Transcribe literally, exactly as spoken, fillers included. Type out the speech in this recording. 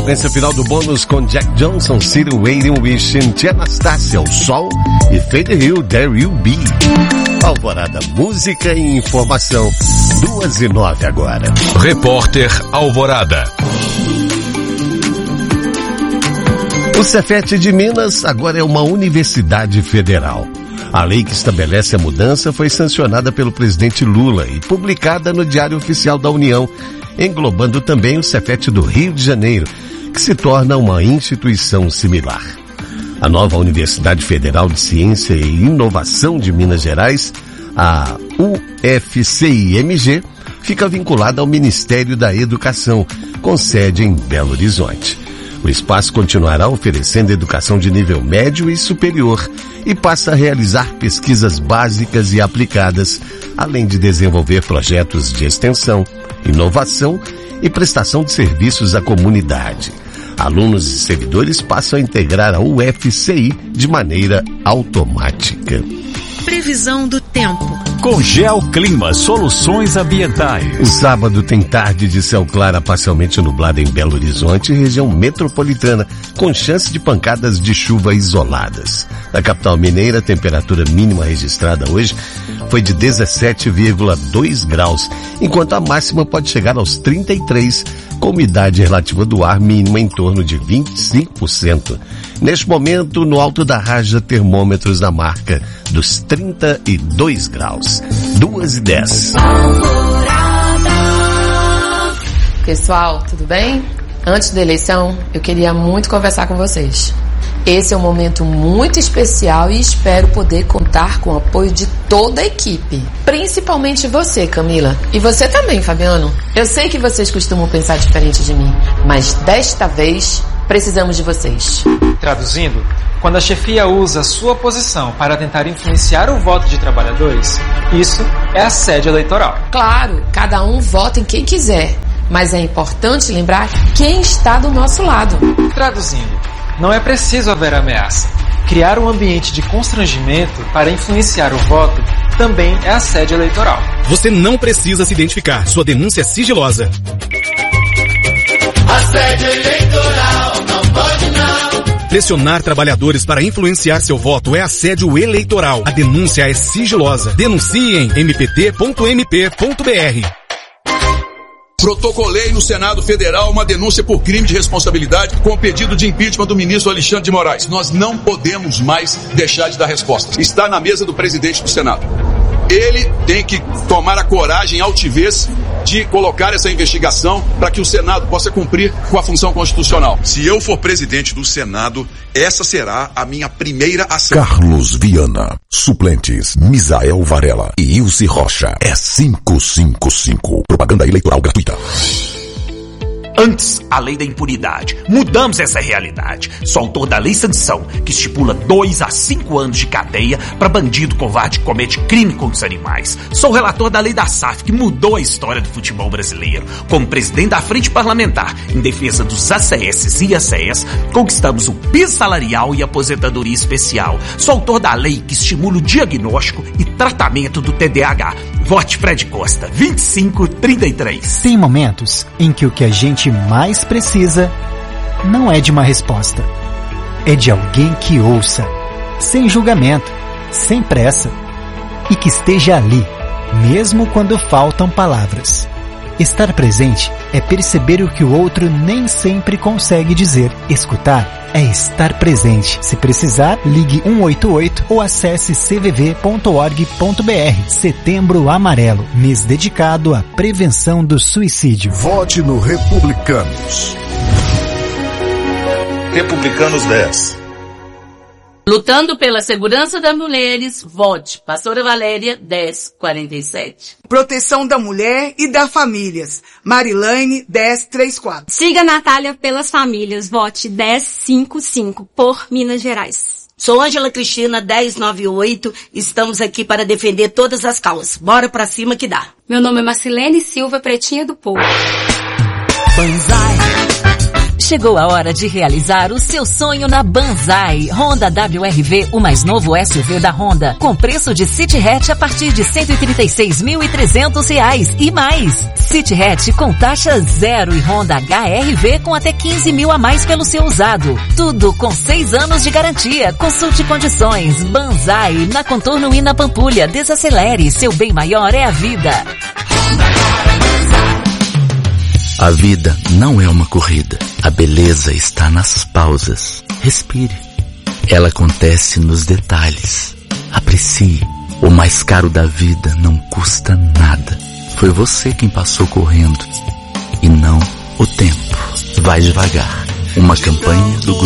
sequência final do bônus com Jack Johnson, City Waiting Wishing, Tia Anastácia, O Sol e Fade Hill, There You Be. Alvorada, música e informação, duas e nove agora. Repórter Alvorada. O Cefet de Minas agora é uma universidade federal. A lei que estabelece a mudança foi sancionada pelo presidente Lula e publicada no Diário Oficial da União, englobando também o Cefet do Rio de Janeiro, que se torna uma instituição similar. A nova Universidade Federal de Ciência e Inovação de Minas Gerais, a U F C I M G, fica vinculada ao Ministério da Educação, com sede em Belo Horizonte. O espaço continuará oferecendo educação de nível médio e superior e passa a realizar pesquisas básicas e aplicadas, além de desenvolver projetos de extensão, inovação e prestação de serviços à comunidade. Alunos e servidores passam a integrar a U F C I de maneira automática. Previsão do tempo. Com Geoclima Soluções Ambientais. O sábado tem tarde de céu claro a parcialmente nublado em Belo Horizonte e região metropolitana, com chance de pancadas de chuva isoladas. Na capital mineira, a temperatura mínima registrada hoje foi de dezessete vírgula dois graus, enquanto a máxima pode chegar aos trinta e três, com umidade relativa do ar mínima em torno de vinte e cinco por cento. Neste momento, no alto da Raja, termômetros na marca dos trinta e dois graus. duas e dez. Pessoal, tudo bem? Antes da eleição, eu queria muito conversar com vocês. Esse é um momento muito especial e espero poder contar com o apoio de toda a equipe. Principalmente você, Camila. E você também, Fabiano. Eu sei que vocês costumam pensar diferente de mim, mas desta vez precisamos de vocês. Traduzindo, quando a chefia usa sua posição para tentar influenciar o voto de trabalhadores, isso é assédio eleitoral. Claro, cada um vota em quem quiser, mas é importante lembrar quem está do nosso lado. Traduzindo, não é preciso haver ameaça. Criar um ambiente de constrangimento para influenciar o voto também é assédio eleitoral. Você não precisa se identificar. Sua denúncia é sigilosa. Assédio eleitoral, não pode não. Pressionar trabalhadores para influenciar seu voto é assédio eleitoral. A denúncia é sigilosa. Denuncie em m p t ponto m p ponto b r. Protocolei no Senado Federal uma denúncia por crime de responsabilidade com o pedido de impeachment do ministro Alexandre de Moraes. Nós não podemos mais deixar de dar respostas. Está na mesa do presidente do Senado. Ele tem que tomar a coragem e altivez de colocar essa investigação para que o Senado possa cumprir com a função constitucional. Se eu for presidente do Senado, essa será a minha primeira ação. Carlos Viana, suplentes Misael Varela e Ilse Rocha. É quinhentos e cinquenta e cinco. Propaganda eleitoral gratuita. Antes, a lei da impunidade. Mudamos essa realidade. Sou autor da Lei Sanção, que estipula dois a cinco anos de cadeia para bandido covarde que comete crime contra os animais. Sou relator da Lei da S A F, que mudou a história do futebol brasileiro. Como presidente da Frente Parlamentar, em defesa dos A C S e A C S, conquistamos o piso salarial e aposentadoria especial. Sou autor da lei que estimula o diagnóstico e tratamento do T D A H. Vote Fred Costa, vinte e cinco trinta e três. Tem momentos em que o que a gente mais precisa não é de uma resposta, é de alguém que ouça, sem julgamento, sem pressa, e que esteja ali, mesmo quando faltam palavras. Estar presente é perceber o que o outro nem sempre consegue dizer. Escutar é estar presente. Se precisar, ligue um oito oito ou acesse c v v ponto org ponto b r. Setembro Amarelo, mês dedicado à prevenção do suicídio. Vote no Republicanos. Republicanos dez. Lutando pela segurança das mulheres, vote Pastora Valéria, dez quarenta e sete. Proteção da mulher e das famílias, Marilane, dez trinta e quatro. Siga Natália pelas famílias, vote dez cinquenta e cinco por Minas Gerais. Sou Ângela Cristina, dez noventa e oito, estamos aqui para defender todas as causas. Bora pra cima que dá. Meu nome é Marcilene Silva, Pretinha do Povo. Banzai. Chegou a hora de realizar o seu sonho na Banzai. Honda W R V, o mais novo S U V da Honda, com preço de City Hatch a partir de cento e trinta e seis mil e trezentos reais e mais. City Hatch com taxa zero e Honda H R V com até quinze mil a mais pelo seu usado. Tudo com seis anos de garantia. Consulte condições. Banzai, na Contorno e na Pampulha. Desacelere, seu bem maior é a vida. A vida não é uma corrida. A beleza está nas pausas. Respire. Ela acontece nos detalhes. Aprecie. O mais caro da vida não custa nada. Foi você quem passou correndo e não o tempo. Vai devagar. Uma campanha do